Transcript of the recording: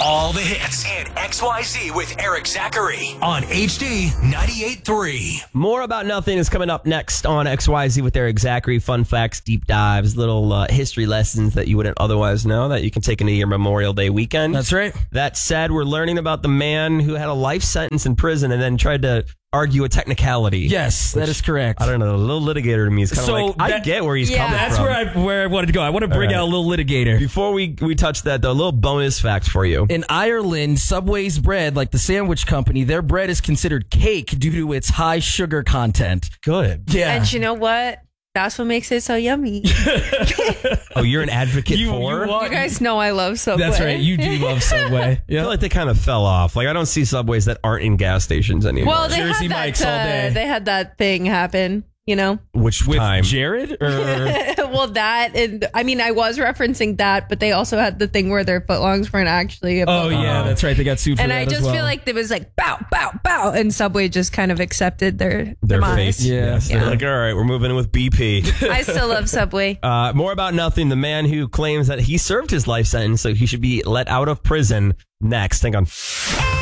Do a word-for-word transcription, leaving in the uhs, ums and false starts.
All the hits and X Y Z with Eric Zachary on H D ninety-eight point three. More About Nothing is coming up next on X Y Z with Eric Zachary. Fun facts, deep dives, little uh, history lessons that you wouldn't otherwise know that you can take into your Memorial Day weekend. That's right. That said, we're learning about the man who had a life sentence in prison and then tried to argue a technicality. Yes, that is correct. I don't know. The little litigator to me is kind of So like, I that- get where he's yeah, coming that's from. where I where I wanted to go. I want to bring All right. out a little litigator. Before we, we touch that, though, a little bonus fact for you. In Ireland, Subway's bread, like the sandwich company, their bread is considered cake due to its high sugar content. Good. Yeah. And you know what? That's what makes it so yummy. Oh, you're an advocate You- for? you want- You guys know I love Subway. That's right. You do love Subway. I feel like they kind of fell off. Like, I don't see Subways that aren't in gas stations anymore. Well, they Jersey had that. Mike's all Uh, day. they had that thing happen. You know. Which With time? Jared? Or Well, that and I mean, I was referencing that, but they also had the thing where their footlongs weren't actually. oh above yeah, them. that's right. They got sued for And that I as just well. feel like it was like bow, bow, bow, and Subway just kind of accepted their Their demise. face. Yeah. Yes. They're Yeah. like, all right, we're moving in with B P. I still love Subway. Uh, more About Nothing, the man who claims that he served his life sentence, so he should be let out of prison next. Hang on.